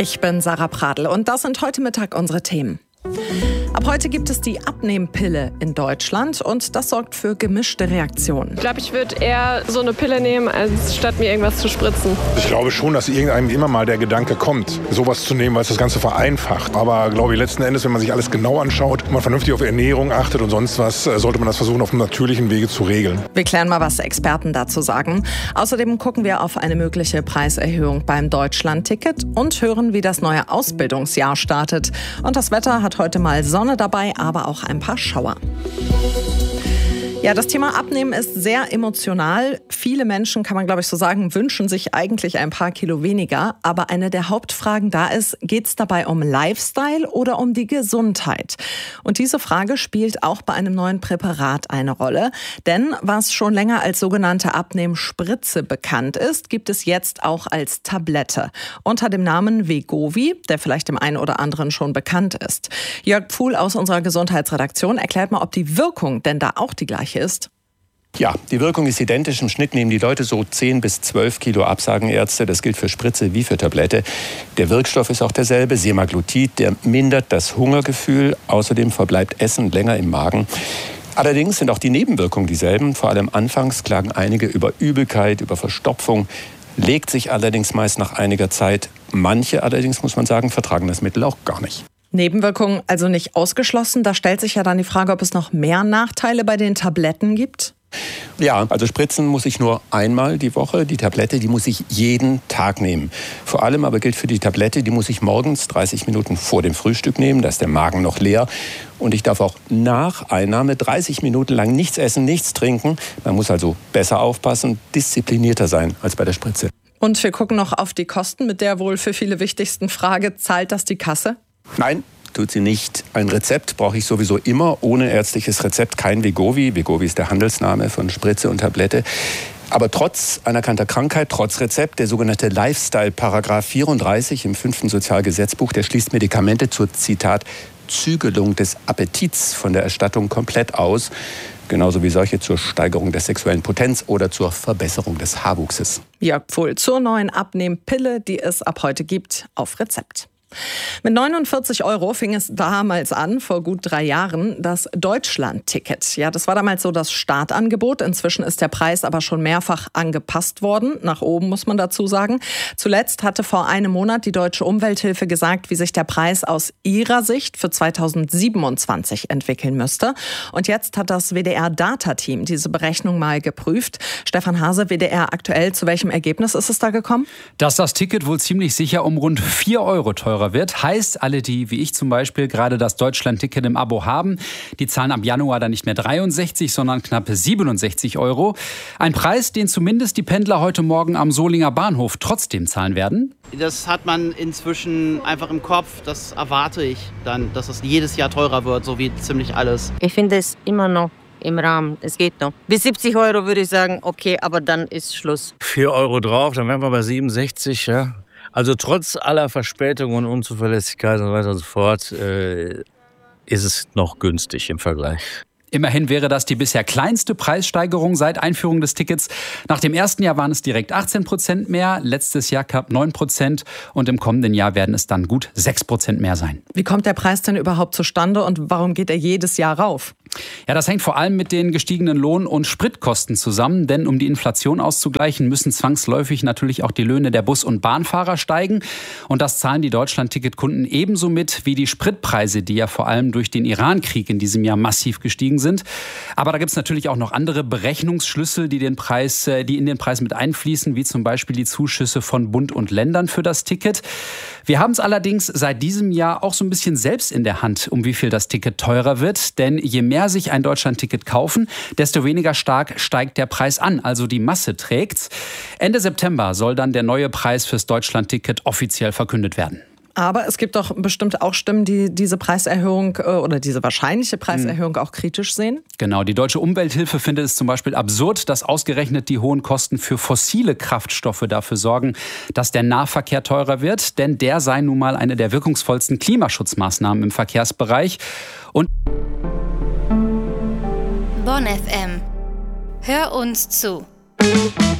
Ich bin Sarah Pradl und das sind heute Mittag unsere Themen. Ab heute gibt es die Abnehmpille in Deutschland und das sorgt für gemischte Reaktionen. Ich glaube, ich würde eher so eine Pille nehmen, als statt mir irgendwas zu spritzen. Ich glaube schon, dass irgendeinem immer mal der Gedanke kommt, sowas zu nehmen, weil es das Ganze vereinfacht. Aber glaube ich, letzten Endes, wenn man sich alles genau anschaut und man vernünftig auf Ernährung achtet und sonst was, sollte man das versuchen, auf einem natürlichen Wege zu regeln. Wir klären mal, was Experten dazu sagen. Außerdem gucken wir auf eine mögliche Preiserhöhung beim Deutschland-Ticket und hören, wie das neue Ausbildungsjahr startet. Und das Wetter hat heute mal Sonne dabei, aber auch ein paar Schauer. Ja, das Thema Abnehmen ist sehr emotional. Viele Menschen, kann man glaube ich so sagen, wünschen sich eigentlich ein paar Kilo weniger. Aber eine der Hauptfragen da ist, geht es dabei um Lifestyle oder um die Gesundheit? Und diese Frage spielt auch bei einem neuen Präparat eine Rolle. Denn was schon länger als sogenannte Abnehmspritze bekannt ist, gibt es jetzt auch als Tablette. Unter dem Namen Wegovy, der vielleicht dem einen oder anderen schon bekannt ist. Jörg Pfuhl aus unserer Gesundheitsredaktion erklärt mal, ob die Wirkung denn da auch die gleiche ist. Ja, die Wirkung ist identisch. Im Schnitt nehmen die Leute so 10 bis 12 Kilo ab, sagen Ärzte. Das gilt für Spritze wie für Tablette. Der Wirkstoff ist auch derselbe, Semaglutid. Der mindert das Hungergefühl. Außerdem verbleibt Essen länger im Magen. Allerdings sind auch die Nebenwirkungen dieselben. Vor allem anfangs klagen einige über Übelkeit, über Verstopfung. Legt sich allerdings meist nach einiger Zeit. Manche allerdings, muss man sagen, vertragen das Mittel auch gar nicht. Nebenwirkungen also nicht ausgeschlossen. Da stellt sich ja dann die Frage, ob es noch mehr Nachteile bei den Tabletten gibt. Ja, also spritzen muss ich nur einmal die Woche. Die Tablette, die muss ich jeden Tag nehmen. Vor allem aber gilt für die Tablette, die muss ich morgens 30 Minuten vor dem Frühstück nehmen. Da ist der Magen noch leer. Und ich darf auch nach Einnahme 30 Minuten lang nichts essen, nichts trinken. Man muss also besser aufpassen, disziplinierter sein als bei der Spritze. Und wir gucken noch auf die Kosten mit der wohl für viele wichtigsten Frage, zahlt das die Kasse? Nein, tut sie nicht. Ein Rezept brauche ich sowieso immer. Ohne ärztliches Rezept kein Wegovy. Wegovy ist der Handelsname von Spritze und Tablette. Aber trotz anerkannter Krankheit, trotz Rezept, der sogenannte Lifestyle-Paragraph 34 im 5. Sozialgesetzbuch, der schließt Medikamente zur, Zitat, Zügelung des Appetits von der Erstattung komplett aus. Genauso wie solche zur Steigerung der sexuellen Potenz oder zur Verbesserung des Haarwuchses. Jörg Pfuhl zur neuen Abnehmpille, die es ab heute gibt, auf Rezept. Mit 49 € fing es damals an, vor gut 3 Jahren, das Deutschland-Ticket. Ja, das war damals so das Startangebot. Inzwischen ist der Preis aber schon mehrfach angepasst worden. Nach oben, muss man dazu sagen. Zuletzt hatte vor einem Monat die Deutsche Umwelthilfe gesagt, wie sich der Preis aus ihrer Sicht für 2027 entwickeln müsste. Und jetzt hat das WDR-Data-Team diese Berechnung mal geprüft. Stefan Hase, WDR aktuell, zu welchem Ergebnis ist es da gekommen? Dass das Ticket wohl ziemlich sicher um rund 4 € teurer wird. Heißt, alle die, wie ich zum Beispiel, gerade das Deutschland-Ticket im Abo haben, die zahlen ab Januar dann nicht mehr 63, sondern knapp 67 €. Ein Preis, den zumindest die Pendler heute Morgen am Solinger Bahnhof trotzdem zahlen werden. Das hat man inzwischen einfach im Kopf. Das erwarte ich dann, dass es jedes Jahr teurer wird, so wie ziemlich alles. Ich finde es immer noch im Rahmen. Es geht noch. Bis 70 € würde ich sagen, okay, aber dann ist Schluss. 4 € drauf, dann wären wir bei 67, ja. Also trotz aller Verspätungen und Unzuverlässigkeit und so weiter und so fort ist es noch günstig im Vergleich. Immerhin wäre das die bisher kleinste Preissteigerung seit Einführung des Tickets. Nach dem ersten Jahr waren es direkt 18% mehr, letztes Jahr knapp 9% und im kommenden Jahr werden es dann gut 6% mehr sein. Wie kommt der Preis denn überhaupt zustande und warum geht er jedes Jahr rauf? Ja, das hängt vor allem mit den gestiegenen Lohn- und Spritkosten zusammen, denn um die Inflation auszugleichen, müssen zwangsläufig natürlich auch die Löhne der Bus- und Bahnfahrer steigen. Und das zahlen die Deutschland-Ticket-Kunden ebenso mit wie die Spritpreise, die ja vor allem durch den Iran-Krieg in diesem Jahr massiv gestiegen sind. Aber da gibt es natürlich auch noch andere Berechnungsschlüssel, die in den Preis mit einfließen, wie zum Beispiel die Zuschüsse von Bund und Ländern für das Ticket. Wir haben es allerdings seit diesem Jahr auch so ein bisschen selbst in der Hand, um wie viel das Ticket teurer wird. Denn je mehr sich ein Deutschland-Ticket kaufen, desto weniger stark steigt der Preis an. Also die Masse trägt's. Ende September soll dann der neue Preis fürs Deutschland-Ticket offiziell verkündet werden. Aber es gibt doch bestimmt auch Stimmen, die diese Preiserhöhung oder diese wahrscheinliche Preiserhöhung auch kritisch sehen. Genau, die Deutsche Umwelthilfe findet es zum Beispiel absurd, dass ausgerechnet die hohen Kosten für fossile Kraftstoffe dafür sorgen, dass der Nahverkehr teurer wird. Denn der sei nun mal eine der wirkungsvollsten Klimaschutzmaßnahmen im Verkehrsbereich. Und Bonn FM. Hör uns zu.